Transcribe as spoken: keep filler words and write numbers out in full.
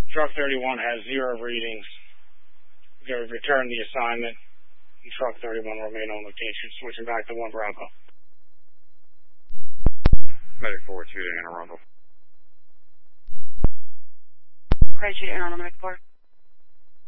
Truck thirty-one has zero readings. We have returned the assignment. And truck thirty-one will remain on location. Switching back to one Bravo. Medic four two to Anne Arundel. Crazy to Anne Arundel, Medic four.